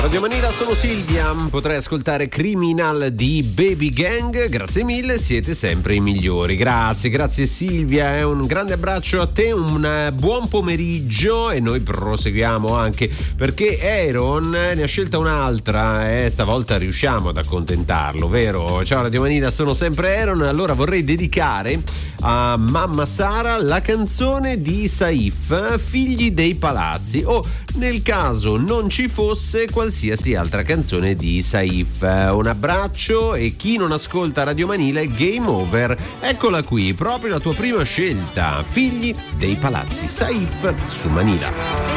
Radio Manila, sono Silvia, potrai ascoltare Criminal di Baby Gang, grazie mille, siete sempre i migliori, grazie Silvia, un grande abbraccio a te, un buon pomeriggio e noi proseguiamo anche perché Aaron ne ha scelta un'altra e stavolta riusciamo ad accontentarlo, vero? Ciao Radio Manila, sono sempre Aaron, allora vorrei dedicare a mamma Sara la canzone di Saif, Figli dei Palazzi, o nel caso non ci fosse qualsiasi altra canzone di Saif. Un abbraccio, e chi non ascolta Radio Manila è game over. Eccola qui, proprio la tua prima scelta, Figli dei Palazzi, Saif su Manila.